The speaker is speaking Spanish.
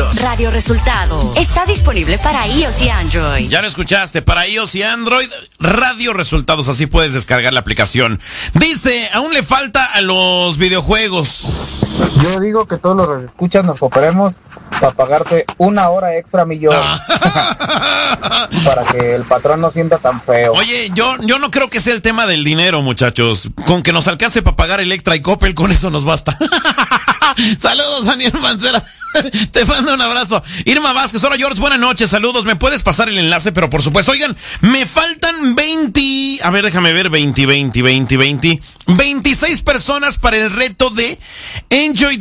Resultados. Radio Resultados. Está disponible para iOS y Android. Ya lo escuchaste, para iOS y Android, Radio Resultados, así puedes descargar la aplicación. Dice, aún le falta a los videojuegos. Yo digo que todos los escuchas nos cooperemos para pagarte 1 hora extra, millón. Para que el patrón no sienta tan feo. Oye, yo no creo que sea el tema del dinero, muchachos. Con que nos alcance para pagar Electra y Coppel, con eso nos basta. Saludos, Daniel Mancera. Te mando un abrazo. Irma Vázquez, hola George, buenas noches, saludos. ¿Me puedes pasar el enlace? Pero por supuesto, oigan, me faltan 20. A ver, déjame ver, 26 personas para el reto de Enjoy